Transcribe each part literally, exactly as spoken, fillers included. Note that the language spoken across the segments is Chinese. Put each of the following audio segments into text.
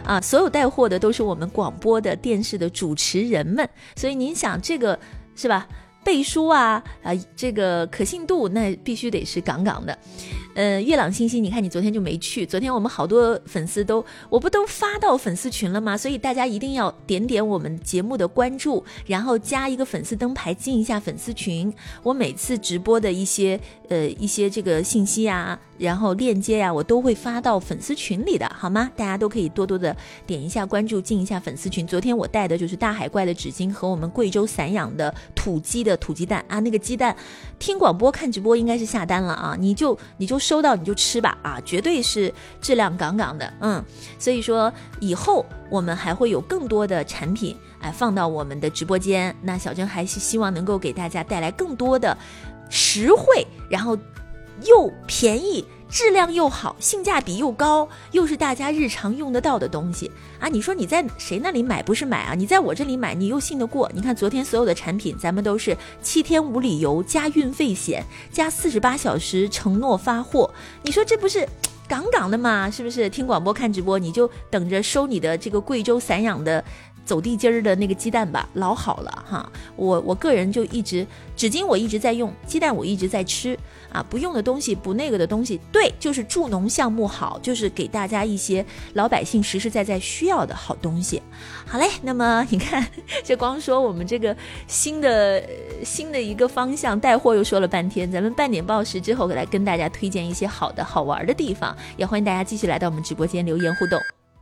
啊，所有带货的都是我们广播的电视的主持人们，所以您想这个是吧，背书啊啊，这个可信度那必须得是杠杠的。呃，月朗星星，你看你昨天就没去，昨天我们好多粉丝都，我不都发到粉丝群了吗？所以大家一定要点点我们节目的关注，然后加一个粉丝灯牌进一下粉丝群。我每次直播的一些呃一些这个信息啊，然后链接啊，我都会发到粉丝群里的，好吗？大家都可以多多的点一下关注，进一下粉丝群。昨天我带的就是大海怪的纸巾和我们贵州散养的土鸡的土鸡蛋啊，那个鸡蛋听广播看直播应该是下单了啊，你就你就收到你就吃吧啊，绝对是质量杠杠的。嗯，所以说以后我们还会有更多的产品哎放到我们的直播间，那小珍还是希望能够给大家带来更多的实惠，然后又便宜，质量又好，性价比又高，又是大家日常用得到的东西啊！你说你在谁那里买不是买啊？你在我这里买，你又信得过？你看昨天所有的产品，咱们都是七天无理由加运费险，加四十八小时承诺发货，你说这不是杠杠的吗？是不是？听广播看直播，你就等着收你的这个贵州散养的走地鸡儿的那个鸡蛋吧，老好了哈！我我个人就一直纸巾我一直在用，鸡蛋我一直在吃啊，不用的东西不那个的东西，对，就是助农项目好，就是给大家一些老百姓实实在在需要的好东西。好嘞，那么你看，这光说我们这个新的新的一个方向带货又说了半天，咱们半点报时之后来跟大家推荐一些好的好玩的地方，也欢迎大家继续来到我们直播间留言互动。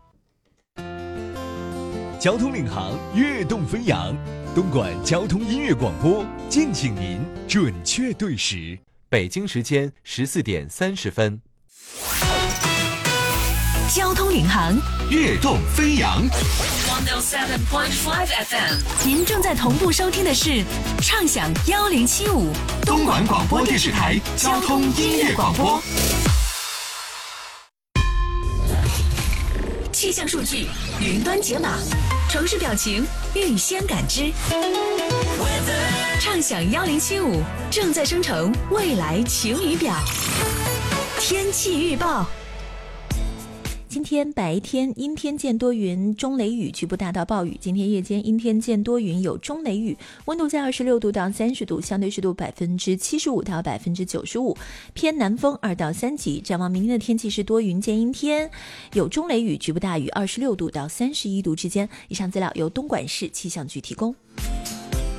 交通领航，跃动飞扬，东莞交通音乐广播，敬请您准确对时。 北京时间十四点三十分。 交通领航， 跃动飞扬。 一零七点五 F M， 您正在同步收听的是畅享一零七五东莞广播电视台交通音乐广播。 气象数据云端解码，城市表情预先感知。畅享一零七五正在生成未来晴雨表。天气预报。 今天白天阴天见多云，中雷雨，局部大到暴雨。今天夜间阴天见多云，有中雷雨，温度在二十六度到三十度，相对湿度百分之七十五到百分之九十五，偏南风二到三级。展望明天的天气是多云见阴天，有中雷雨，局部大雨，二十六度到三十一度之间。以上资料由东莞市气象局提供。